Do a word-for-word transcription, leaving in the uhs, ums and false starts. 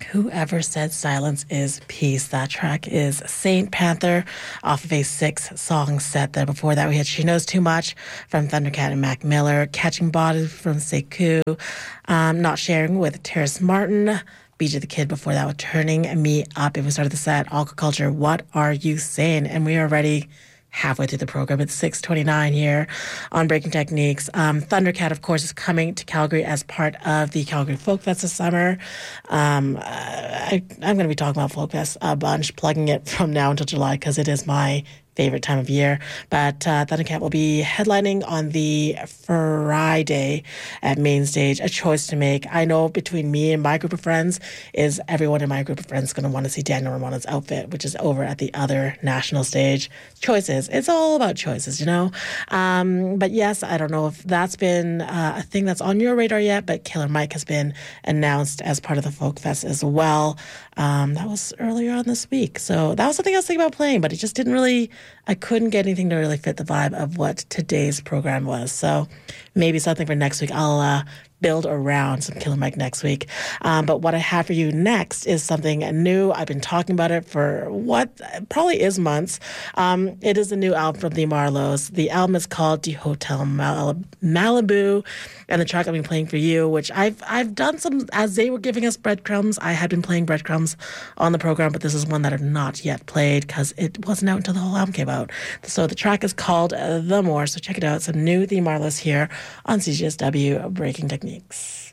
Whoever Said Silence is Peace. That track is Saint Panther off of a six-song set there. Before that, we had She Knows Too Much from Thundercat and Mac Miller, Catching Bodies from Sekou, um, Not Sharing with Terrace Martin, B J the Kid before that with Turning Me Up. If we started the set, Aquaculture, What Are You Saying? And we are ready halfway through the program. It's six twenty-nine here on Breaking Techniques. Um, Thundercat, of course, is coming to Calgary as part of the Calgary Folk Fest this summer. Um, I, I'm going to be talking about Folk Fest a bunch, plugging it from now until July because it is my favorite time of year. But uh, Thundercat will be headlining on the Friday at Main Stage. A choice to make. I know between me and my group of friends is everyone in my group of friends going to want to see Daniel Ramona's outfit, which is over at the other national stage. Choices. It's all about choices, you know? Um, but yes, I don't know if that's been uh, a thing that's on your radar yet, but Killer Mike has been announced as part of the Folk Fest as well. Um, that was earlier on this week. So that was something I was thinking about playing, but it just didn't really... I couldn't get anything to really fit the vibe of what today's program was. So maybe something for next week. I'll uh, build around some Killer Mike next week. Um, but what I have for you next is something new. I've been talking about it for what probably is months. Um, it is a new album from the Marlows. The album is called The Hotel Mal- Malibu. And the track I've been playing for you, which I've I've done some, as they were giving us breadcrumbs, I had been playing breadcrumbs on the program, but this is one that I've not yet played because it wasn't out until the whole album came out. So the track is called uh, The More, so check it out. Some new The Marlows here on C G S W Breaking Techniques.